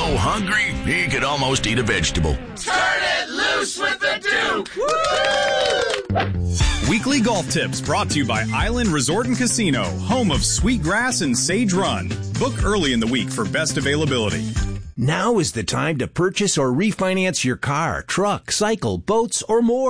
hungry he could almost eat a vegetable. Turn it loose with the Duke! Woo! Weekly golf tips brought to you by Island Resort and Casino, home of Sweetgrass and Sage Run. Book early in the week for best availability. Now is the time to purchase or refinance your car, truck, cycle, boats, or more.